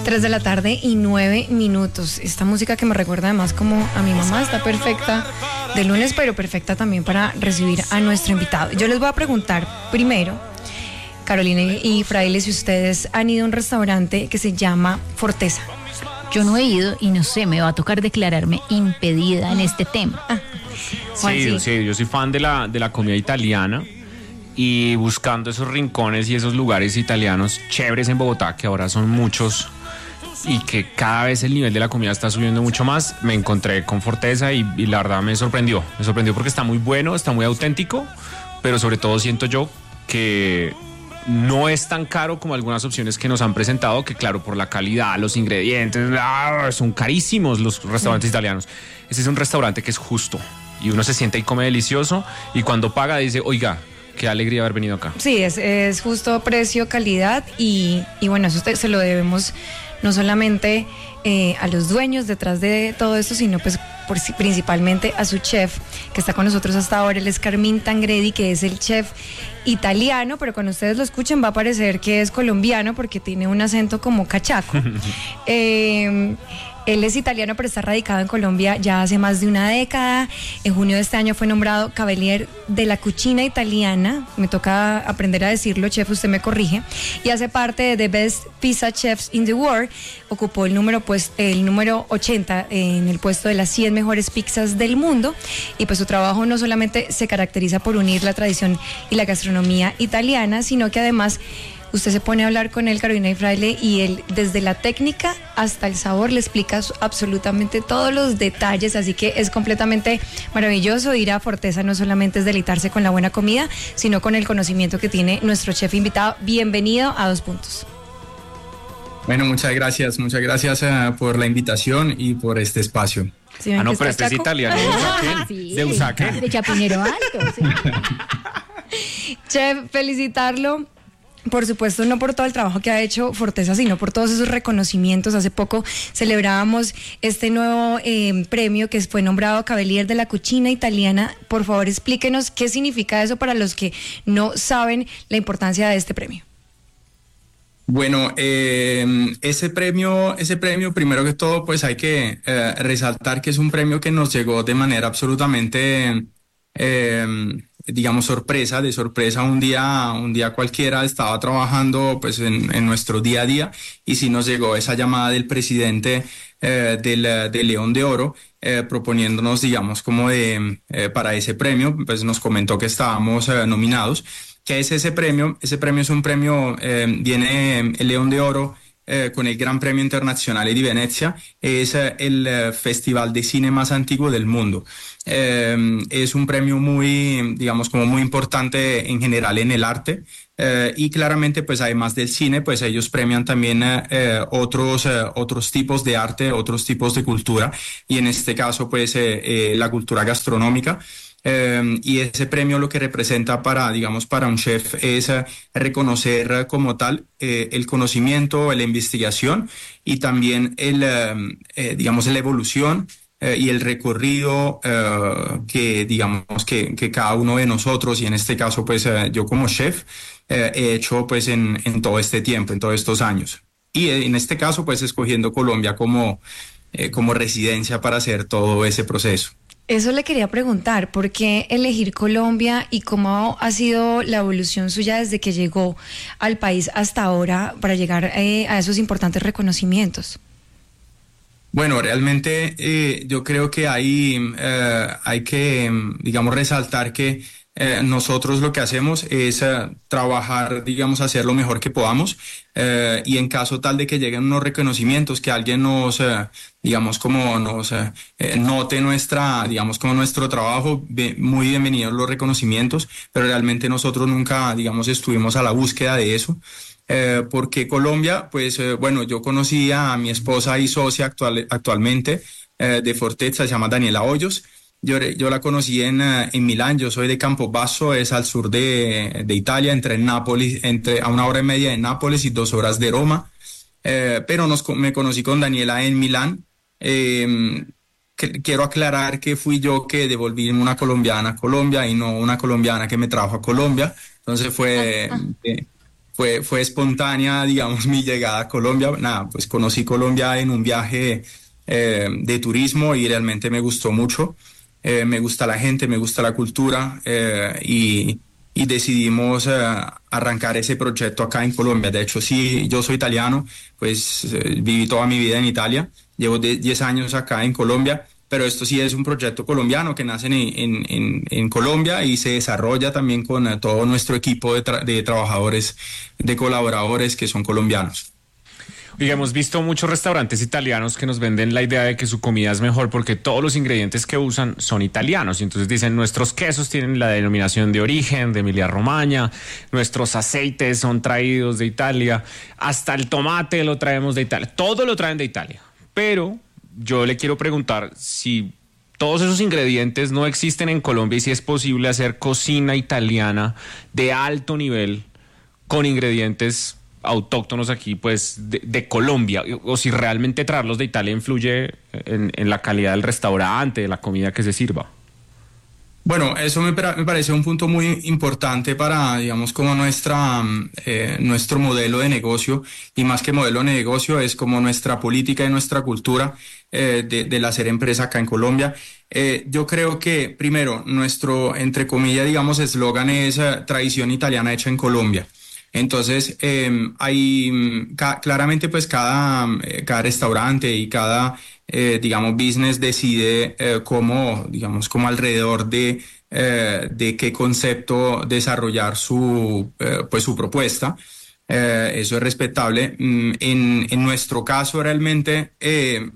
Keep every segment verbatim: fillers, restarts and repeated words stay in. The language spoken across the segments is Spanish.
Tres de la tarde y nueve minutos. Esta música que me recuerda además como a mi mamá está perfecta de lunes, pero perfecta también para recibir a nuestro invitado. Yo les voy a preguntar primero, Carolina y Fraile, si ustedes han ido a un restaurante que se llama Forteza. Yo no he ido y no sé, me va a tocar declararme impedida en este tema. Ah. Sí, sí, sí, yo soy fan de la, de la comida italiana y buscando esos rincones y esos lugares italianos chéveres en Bogotá, que ahora son muchos y que cada vez el nivel de la comida está subiendo mucho más, me encontré con Forteza y, y la verdad me sorprendió. Me sorprendió porque está muy bueno, está muy auténtico, pero sobre todo siento yo que no es tan caro como algunas opciones que nos han presentado, que claro, por la calidad, los ingredientes, ah, son carísimos los restaurantes italianos. Este es un restaurante que es justo y uno se siente y come delicioso y cuando paga dice, oiga, qué alegría haber venido acá. Sí, es, es justo precio, calidad y, y bueno, eso se lo debemos no solamente eh, a los dueños detrás de todo esto, sino pues por, principalmente a su chef que está con nosotros hasta ahora. Él es Carmín Tangredi, que es el chef italiano, pero cuando ustedes lo escuchen va a parecer que es colombiano porque tiene un acento como cachaco. eh, Él es italiano, pero está radicado en Colombia ya hace más de una década. En junio de este año fue nombrado Cavalier de la Cucina Italiana. Me toca aprender a decirlo, chef, usted me corrige. Y hace parte de The Best Pizza Chefs in the World. Ocupó el número, pues, el número ochenta en el puesto de las cien mejores pizzas del mundo. Y pues su trabajo no solamente se caracteriza por unir la tradición y la gastronomía italiana, sino que además usted se pone a hablar con él, Carolina y Fraile, y él desde la técnica hasta el sabor le explica absolutamente todos los detalles, así que es completamente maravilloso ir a Forteza. No solamente es deleitarse con la buena comida, sino con el conocimiento que tiene nuestro chef invitado. Bienvenido a Dos Puntos. Bueno, muchas gracias, muchas gracias uh, por la invitación y por este espacio. ¿Sí, ah, no, pero este Chaco? Es italiano, de Usaquén, sí, de Usaquén. De Chapinero Alto, sí. Chef, felicitarlo. Por supuesto, no por todo el trabajo que ha hecho Forteza, sino por todos esos reconocimientos. Hace poco celebrábamos este nuevo eh, premio que fue nombrado Cavalier de la Cucina Italiana. Por favor, explíquenos qué significa eso para los que no saben la importancia de este premio. Bueno, eh, ese premio, ese premio, primero que todo, pues hay que eh, resaltar que es un premio que nos llegó de manera absolutamente eh, digamos sorpresa, de sorpresa un día, un día cualquiera estaba trabajando pues en, en nuestro día a día y sí nos llegó esa llamada del presidente eh, del, del León de Oro eh, proponiéndonos, digamos, como de eh, para ese premio, pues nos comentó que estábamos eh, nominados. ¿Qué es ese premio? Ese premio es un premio, eh, viene el León de Oro Eh, con el Gran Premio Internazionale di Venezia, es eh, el eh, festival de cine más antiguo del mundo. Eh, es un premio muy, digamos, como muy importante en general en el arte eh, y claramente, pues además del cine, pues ellos premian también eh, eh, otros, eh, otros tipos de arte, otros tipos de cultura y en este caso, pues eh, eh, la cultura gastronómica. Eh, y ese premio lo que representa para, digamos, para un chef es eh, reconocer eh, como tal eh, el conocimiento, la investigación y también el, eh, eh, digamos, la evolución eh, y el recorrido eh, que, digamos, que, que cada uno de nosotros, y en este caso, pues eh, yo como chef, eh, he hecho pues en, en todo este tiempo, en todos estos años. Y eh, en este caso, pues escogiendo Colombia como, eh, como residencia para hacer todo ese proceso. Eso le quería preguntar, ¿por qué elegir Colombia y cómo ha sido la evolución suya desde que llegó al país hasta ahora para llegar eh, a esos importantes reconocimientos? Bueno, realmente eh, yo creo que hay, eh, hay que, digamos, resaltar que eh, nosotros lo que hacemos es eh, trabajar, digamos, hacer lo mejor que podamos eh, y en caso tal de que lleguen unos reconocimientos, que alguien nos, eh, digamos, como nos eh, note nuestra, digamos, como nuestro trabajo, be- muy bienvenidos los reconocimientos, pero realmente nosotros nunca, digamos, estuvimos a la búsqueda de eso. Eh, porque Colombia, pues eh, bueno, yo conocí a mi esposa y socia actual, actualmente eh, de Forteza, se llama Daniela Hoyos. Yo, yo la conocí en, uh, en Milán, yo soy de Campobasso, es al sur de, de Italia, entre Nápoles, entre a una hora y media de Nápoles y dos horas de Roma. Eh, pero nos, me conocí con Daniela en Milán. Eh, que, quiero aclarar que fui yo que devolví una colombiana a Colombia y no una colombiana que me trajo a Colombia. Entonces fue... Ah, ah. Eh, fue, fue espontánea, digamos, mi llegada a Colombia. Nada, pues conocí Colombia en un viaje eh, de turismo y realmente me gustó mucho. Eh, me gusta la gente, me gusta la cultura eh, y, y decidimos eh, arrancar ese proyecto acá en Colombia. De hecho, sí, yo soy italiano, pues eh, viví toda mi vida en Italia, llevo diez años acá en Colombia, pero esto sí es un proyecto colombiano que nace en, en, en, en Colombia y se desarrolla también con eh, todo nuestro equipo de, tra- de trabajadores, de colaboradores que son colombianos. Oiga, hemos visto muchos restaurantes italianos que nos venden la idea de que su comida es mejor porque todos los ingredientes que usan son italianos. Y entonces dicen, nuestros quesos tienen la denominación de origen de Emilia-Romagna, nuestros aceites son traídos de Italia, hasta el tomate lo traemos de Italia, todo lo traen de Italia. Pero yo le quiero preguntar si todos esos ingredientes no existen en Colombia y si es posible hacer cocina italiana de alto nivel con ingredientes autóctonos aquí, pues, de, de Colombia, o si realmente traerlos de Italia influye en, en la calidad del restaurante, de la comida que se sirva. Bueno, eso me, me parece un punto muy importante para, digamos, como nuestra, eh, nuestro modelo de negocio, y más que modelo de negocio es como nuestra política y nuestra cultura eh, de, del hacer empresa acá en Colombia. Eh, yo creo que, primero, nuestro, entre comillas, digamos, eslogan es eh, tradición italiana hecha en Colombia. Entonces, eh, hay ca- claramente pues cada, eh, cada restaurante y cada, eh, digamos, business decide eh, cómo, digamos, como alrededor de, eh, de qué concepto desarrollar su, eh, pues su propuesta. Eh, eso es respetable. Mm, En, en nuestro caso, realmente, eh,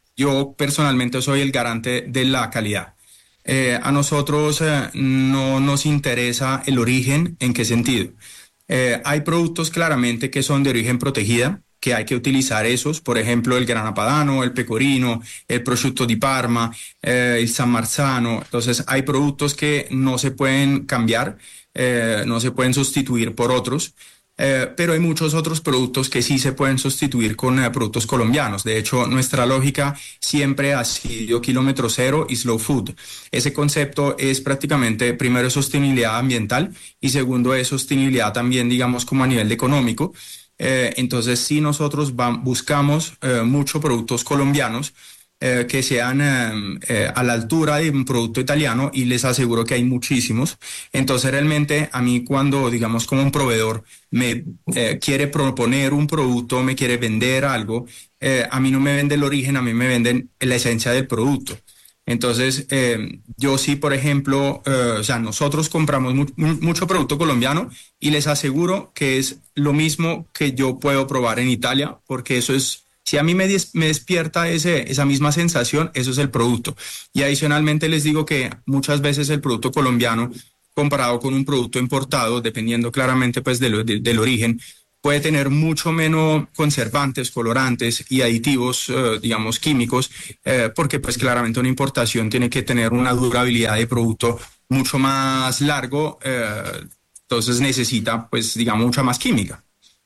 yo personalmente soy el garante de la calidad. Eh, a nosotros eh, no nos interesa el origen. ¿En qué sentido? Eh, hay productos claramente que son de origen protegida, que hay que utilizar esos, por ejemplo, el grana padano, el pecorino, el prosciutto di Parma, eh, el San Marzano. Entonces, hay productos que no se pueden cambiar, eh, no se pueden sustituir por otros. Eh, pero hay muchos otros productos que sí se pueden sustituir con eh, productos colombianos. De hecho, nuestra lógica siempre ha sido kilómetro cero y slow food. Ese concepto es prácticamente, primero, sostenibilidad ambiental y segundo, es sostenibilidad también, digamos, como a nivel económico. Eh, entonces, sí, nosotros va, buscamos eh, muchos productos colombianos Eh, que sean eh, eh, a la altura de un producto italiano, y les aseguro que hay muchísimos. Entonces realmente a mí, cuando, digamos, como un proveedor me eh, quiere proponer un producto, me quiere vender algo, eh, a mí no me vende el origen, a mí me venden la esencia del producto. Entonces, eh, yo sí, por ejemplo, eh, o sea, nosotros compramos mu- mu- mucho producto colombiano y les aseguro que es lo mismo que yo puedo probar en Italia, porque eso es. Si a mí me, des, me despierta ese, esa misma sensación, eso es el producto. Y adicionalmente les digo que muchas veces el producto colombiano, comparado con un producto importado, dependiendo claramente pues de lo, de, del origen, puede tener mucho menos conservantes, colorantes y aditivos, eh, digamos, químicos, eh, porque pues claramente una importación tiene que tener una durabilidad de producto mucho más largo, eh, entonces necesita, pues, digamos, mucha más química.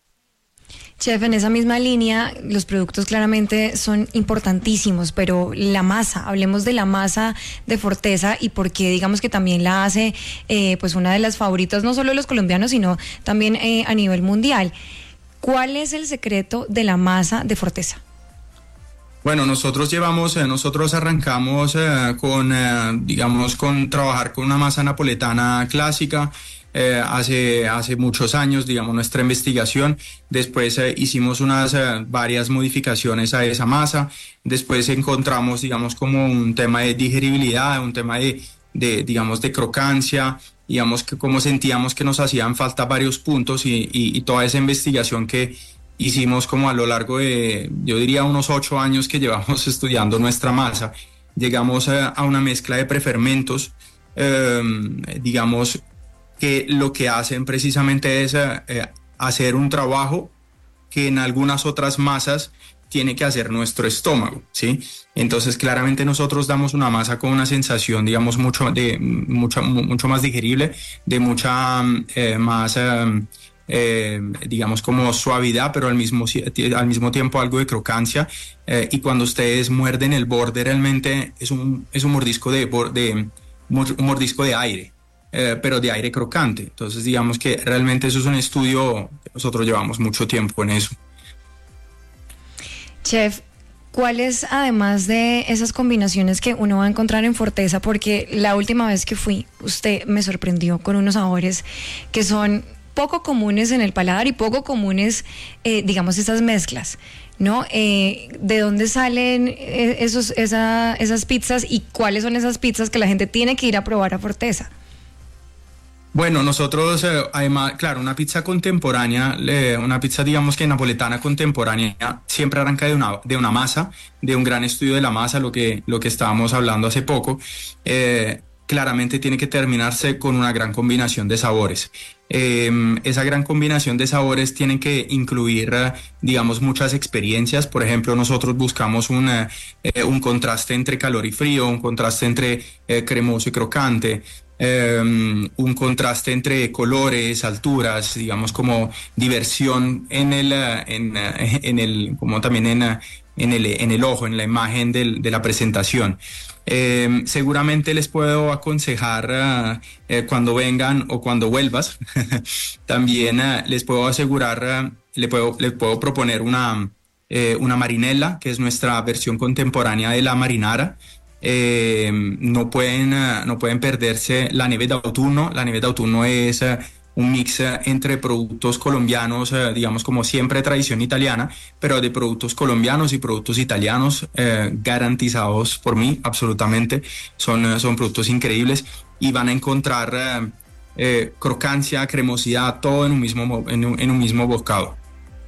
Chef, en esa misma línea, los productos claramente son importantísimos, pero la masa, hablemos de la masa de Forteza y por qué, digamos, que también la hace eh, pues una de las favoritas, no solo de los colombianos, sino también eh, a nivel mundial. ¿Cuál es el secreto de la masa de Forteza? Bueno, nosotros llevamos, eh, nosotros arrancamos eh, con, eh, digamos, con trabajar con una masa napoletana clásica. Eh, hace, hace muchos años, digamos, nuestra investigación. Después eh, hicimos unas eh, varias modificaciones a esa masa. Después encontramos, digamos, como un tema de digeribilidad, un tema de, de digamos, de crocancia, digamos, que como sentíamos que nos hacían falta varios puntos, y, y, y toda esa investigación que hicimos como a lo largo de, yo diría, unos ocho años que llevamos estudiando nuestra masa, llegamos a, a una mezcla de prefermentos, eh, digamos, que lo que hacen precisamente es eh, hacer un trabajo que en algunas otras masas tiene que hacer nuestro estómago, ¿sí? Entonces, claramente nosotros damos una masa con una sensación, digamos, mucho, de, mucho, mucho más digerible, de mucha eh, más, eh, eh, digamos, como suavidad, pero al mismo, al mismo tiempo algo de crocancia. Eh, y cuando ustedes muerden el borde, realmente es un, es un mordisco de, de, un mordisco de aire. eh, pero de aire crocante. Entonces, digamos que realmente eso es un estudio que nosotros llevamos mucho tiempo en eso. Chef, ¿cuáles, además de esas combinaciones que uno va a encontrar en Forteza? Porque la última vez que fui, usted me sorprendió con unos sabores que son poco comunes en el paladar y poco comunes, eh, digamos, esas mezclas, ¿no? Eh, ¿de dónde salen esos, esa, esas pizzas y cuáles son esas pizzas que la gente tiene que ir a probar a Forteza? Bueno, nosotros, eh, además, claro, una pizza contemporánea, eh, una pizza, digamos que napoletana contemporánea, siempre arranca de una, de una masa, de un gran estudio de la masa, lo que, lo que estábamos hablando hace poco. Eh, claramente tiene que terminarse con una gran combinación de sabores. Eh, esa gran combinación de sabores tiene que incluir, eh, digamos, muchas experiencias. Por ejemplo, nosotros buscamos una, eh, un contraste entre calor y frío, un contraste entre eh, cremoso y crocante. Um, un contraste entre colores, alturas, digamos como diversión en el, en, en el como también en, en, el, en el ojo, en la imagen del, de la presentación. Eh, seguramente les puedo aconsejar uh, eh, cuando vengan o cuando vuelvas, también uh, les puedo asegurar, uh, le puedo, les puedo proponer una, eh, una marinela, que es nuestra versión contemporánea de la marinara. Eh, no pueden uh, no pueden perderse la nieve de autunno. La nieve de autunno es uh, un mix uh, entre productos colombianos, uh, digamos como siempre tradición italiana, pero de productos colombianos y productos italianos, uh, garantizados por mí absolutamente. Son, uh, son productos increíbles y van a encontrar uh, eh, crocancia, cremosidad, todo en un mismo, en un, en un mismo bocado.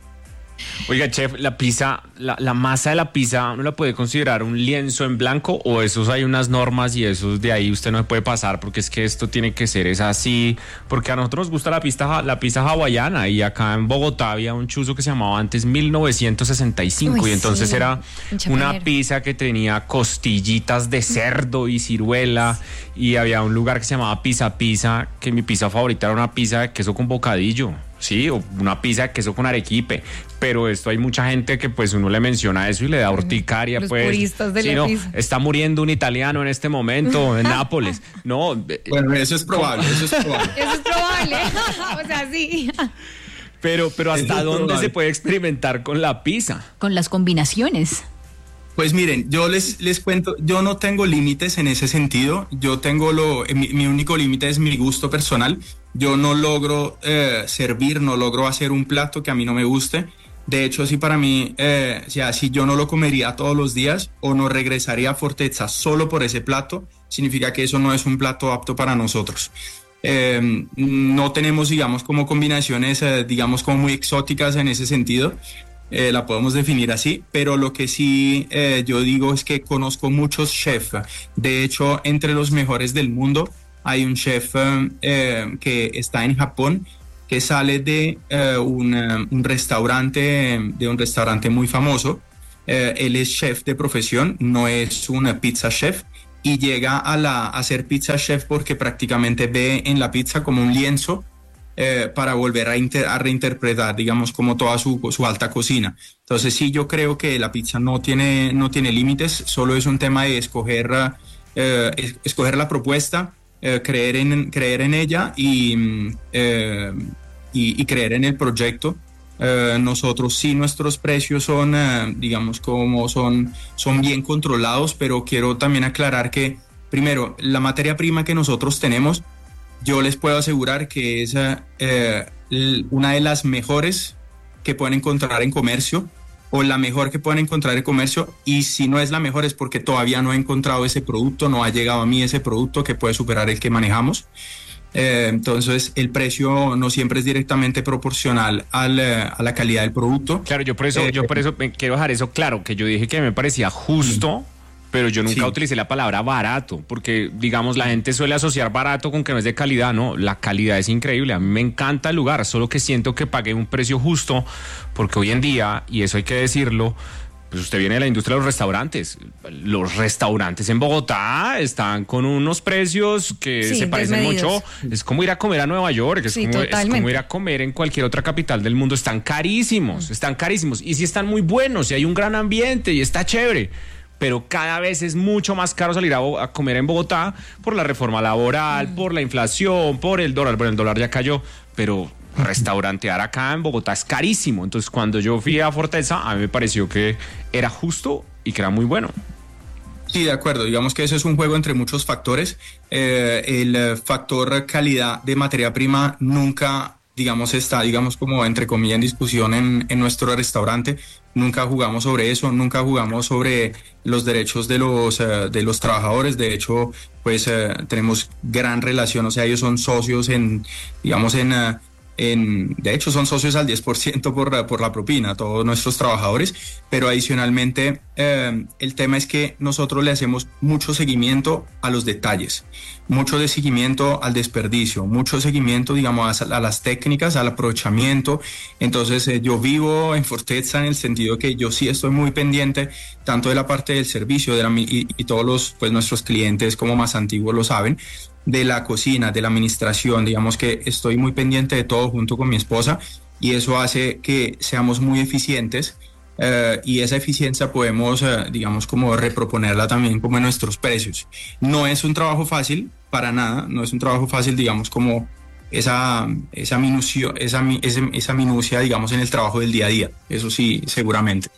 Oiga, chef, la pizza, la, la masa de la pizza, ¿no la puede considerar un lienzo en blanco o esos hay unas normas y esos de ahí usted no puede pasar porque es que esto tiene que ser es así? Porque a nosotros nos gusta la pizza, la pizza hawaiana y acá en Bogotá había un chuzo que se llamaba antes mil novecientos sesenta y cinco. Uy, y entonces sí, era una pizza que tenía costillitas de cerdo y ciruela y había un lugar que se llamaba Pizza Pizza, que mi pizza favorita era una pizza de queso con bocadillo. Sí, o una pizza de queso con arequipe, pero esto hay mucha gente que pues uno le menciona eso y le da urticaria. Los pues puristas de sí, la no, pizza. Está muriendo un italiano en este momento en Nápoles. No, bueno, eso es probable, eso es probable. Eso es probable, o sea, sí. Pero, pero ¿hasta Eso es dónde probable. se puede experimentar con la pizza? Con las combinaciones. Pues miren, yo les, les cuento, yo no tengo límites en ese sentido. Yo tengo lo, mi, mi único límite es mi gusto personal. Yo no logro eh, servir, no logro hacer un plato que a mí no me guste. De hecho, si para mí, eh, o sea, si yo no lo comería todos los días o no regresaría a Forteza solo por ese plato, significa que eso no es un plato apto para nosotros. Eh, no tenemos, digamos, como combinaciones, eh, digamos, como muy exóticas en ese sentido. Eh, la podemos definir así, pero lo que sí eh, yo digo es que conozco muchos chefs. De hecho, entre los mejores del mundo hay un chef eh, que está en Japón, que sale de eh, un, un restaurante, de un restaurante muy famoso. Eh, él es chef de profesión, no es un pizza chef, y llega a, la, a ser pizza chef porque prácticamente ve en la pizza como un lienzo Eh, para volver a, inter, a reinterpretar, digamos, como toda su, su alta cocina. Entonces sí, yo creo que la pizza no tiene, no tiene límites, solo es un tema de escoger, eh, es, escoger la propuesta, eh, creer, en, creer en ella y, eh, y, y creer en el proyecto. Eh, nosotros sí, nuestros precios son, eh, digamos, como son, son bien controlados, pero quiero también aclarar que, primero, la materia prima que nosotros tenemos, yo les puedo asegurar que es eh, una de las mejores que pueden encontrar en comercio o la mejor que pueden encontrar en comercio, y si no es la mejor es porque todavía no he encontrado ese producto, no ha llegado a mí ese producto que puede superar el que manejamos. Eh, entonces el precio no siempre es directamente proporcional al, a la calidad del producto. Claro, yo por eso, eh, yo por eso quiero dejar eso claro, que yo dije que me parecía justo. Sí. Pero yo nunca sí. utilicé la palabra barato, porque, digamos, la gente suele asociar barato con que no es de calidad. No, la calidad es increíble. A mí me encanta el lugar, solo que siento que pagué un precio justo, porque hoy en día, y eso hay que decirlo, pues usted viene de la industria de los restaurantes. Los restaurantes en Bogotá están con unos precios que sí, se parecen mucho. Es como ir a comer a Nueva York, es, sí, como, es como ir a comer en cualquier otra capital del mundo. Están carísimos, mm. están carísimos. Y sí están muy buenos, y hay un gran ambiente, y está chévere. pero cada vez es mucho más caro salir a, a comer en Bogotá por la reforma laboral, mm. por la inflación, por el dólar. Bueno, el dólar ya cayó, pero restaurantear acá en Bogotá es carísimo. Entonces, cuando yo fui a Forteza, a mí me pareció que era justo y que era muy bueno. Sí, de acuerdo. Digamos que eso es un juego entre muchos factores. Eh, el factor calidad de materia prima nunca, digamos, está, digamos, como entre comillas en discusión en, en nuestro restaurante. Nunca jugamos sobre eso, nunca jugamos sobre los derechos de los, uh, de los trabajadores. De hecho, pues uh, tenemos gran relación, o sea, ellos son socios en, digamos, en... Uh, En, de hecho, son socios al diez por ciento por, por la propina, todos nuestros trabajadores, pero adicionalmente eh, el tema es que nosotros le hacemos mucho seguimiento a los detalles, mucho de seguimiento al desperdicio, mucho seguimiento, digamos, a, a las técnicas, al aprovechamiento. Entonces, eh, yo vivo en Forteza en el sentido que yo sí estoy muy pendiente tanto de la parte del servicio de la, y, y todos los, pues, nuestros clientes como más antiguos lo saben, de la cocina, de la administración. Digamos que estoy muy pendiente de todo junto con mi esposa y eso hace que seamos muy eficientes uh, y esa eficiencia podemos, uh, digamos, como reproponerla también como en nuestros precios. No es un trabajo fácil, para nada, no es un trabajo fácil, digamos, como esa, esa, minucio, esa, esa, esa minucia, digamos, en el trabajo del día a día, eso sí, seguramente.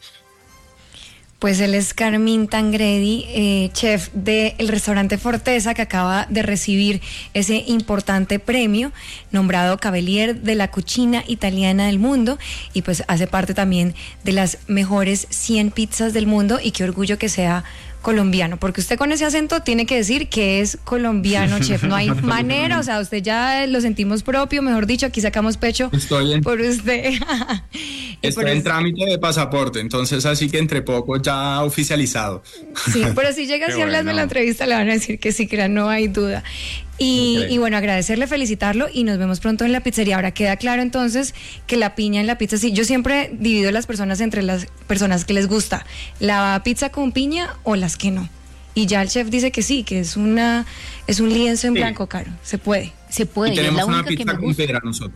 Pues él es Carmín Tangredi, eh, chef del restaurante Forteza, que acaba de recibir ese importante premio, nombrado Cavalier de la Cucina Italiana del Mundo, y pues hace parte también de las mejores cien pizzas del mundo, y qué orgullo que sea colombiano, porque usted con ese acento tiene que decir que es colombiano, chef, no hay manera, o sea, usted ya lo sentimos propio, mejor dicho, aquí sacamos pecho Estoy en, por usted. Estoy por en usted. Trámite de pasaporte, entonces así que entre poco ya oficializado. Sí, pero si llega así a hablarme en la entrevista le van a decir que sí, que no hay duda. Y, okay. y bueno, agradecerle, felicitarlo y nos vemos pronto en la pizzería. Ahora queda claro entonces que la piña en la pizza, sí, yo siempre divido a las personas entre las personas que les gusta la pizza con piña o las que no. Y ya el chef dice que sí, que es una es un lienzo en sí. blanco, Caro. Se puede. Se puede. Y tenemos es la una única pizza que me con gusta. pera nosotros.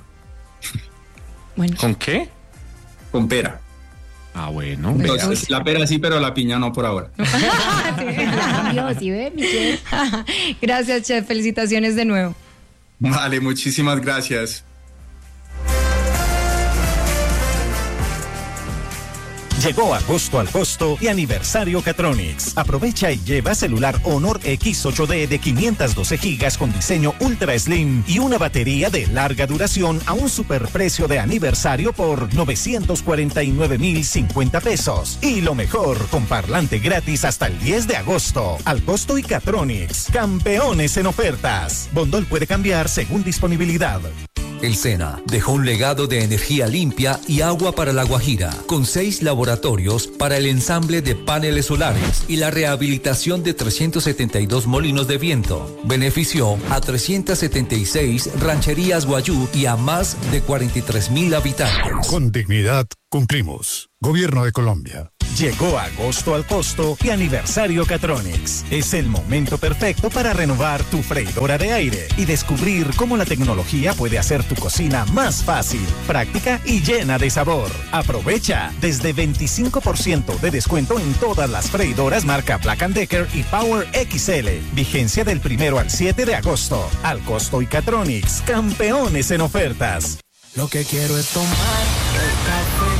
Bueno. ¿Con qué? Con pera. Ah, bueno. Entonces, la pera sí, pero la piña no por ahora. Dios, ¿sí ve, Michelle? Gracias, chef. Felicitaciones de nuevo. Vale, muchísimas gracias. Llegó agosto al costo y aniversario Catronics. Aprovecha y lleva celular Honor X ocho D de quinientos doce gigas con diseño Ultra Slim y una batería de larga duración a un superprecio de aniversario por novecientos cuarenta y nueve mil cincuenta pesos. Y lo mejor, con parlante gratis hasta el diez de agosto. Al costo y Catronics, campeones en ofertas. Bondol puede cambiar según disponibilidad. El SENA dejó un legado de energía limpia y agua para La Guajira, con seis laboratorios para el ensamble de paneles solares y la rehabilitación de trescientos setenta y dos molinos de viento. Benefició a trescientas setenta y seis rancherías guayú y a más de cuarenta y tres mil habitantes. Con dignidad cumplimos. Gobierno de Colombia. Llegó agosto al costo y aniversario Catronics. Es el momento perfecto para renovar tu freidora de aire y descubrir cómo la tecnología puede hacer tu cocina más fácil, práctica y llena de sabor. Aprovecha desde veinticinco por ciento de descuento en todas las freidoras marca Black and Decker y Power X L. Vigencia del primero al siete de agosto. Al costo y Catronics, campeones en ofertas. Lo que quiero es tomar el café